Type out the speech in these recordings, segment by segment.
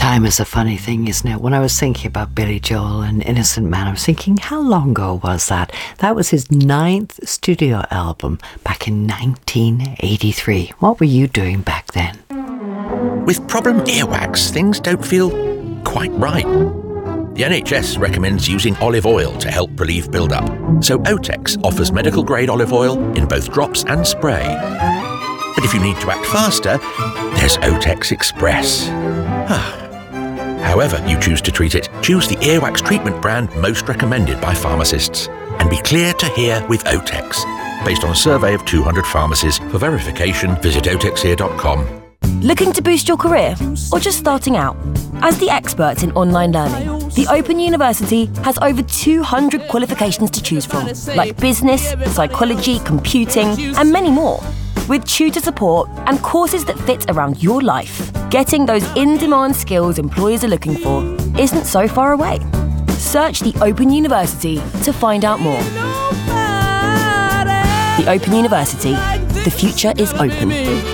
Time is a funny thing, isn't it? When I was thinking about Billy Joel and Innocent Man, I was thinking, how long ago was that? That was his 9th studio album back in 1983. What were you doing back then? With problem earwax, things don't feel quite right. The NHS recommends using olive oil to help relieve build-up. So Otex offers medical-grade olive oil in both drops and spray. But if you need to act faster, there's Otex Express. However you choose to treat it, choose the earwax treatment brand most recommended by pharmacists. And be clear to hear with Otex. Based on a survey of 200 pharmacies. For verification, visit otexear.com. Looking to boost your career or just starting out? As the experts in online learning, the Open University has over 200 qualifications to choose from, like business, psychology, computing, and many more. With tutor support and courses that fit around your life, getting those in-demand skills employers are looking for isn't so far away. Search the Open University to find out more. The Open University. The future is open.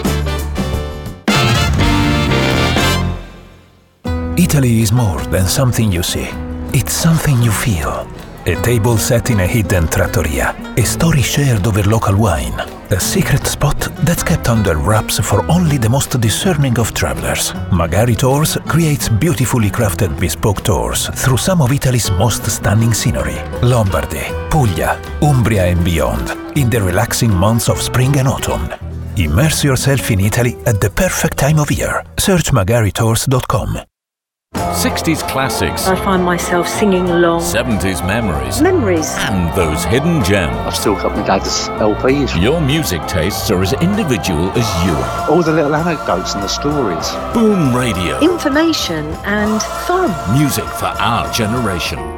Italy is more than something you see. It's something you feel. A table set in a hidden trattoria. A story shared over local wine. A secret spot that's kept under wraps for only the most discerning of travelers. Magari Tours creates beautifully crafted bespoke tours through some of Italy's most stunning scenery. Lombardy, Puglia, Umbria and beyond, in the relaxing months of spring and autumn. Immerse yourself in Italy at the perfect time of year. Search magaritours.com. 60s classics. I find myself singing along. 70s memories. Memories. And those hidden gems. I've still got my dad's LPs. Your music tastes are as individual as you are. All the little anecdotes and the stories. Boom Radio. Information and fun. Music for our generation.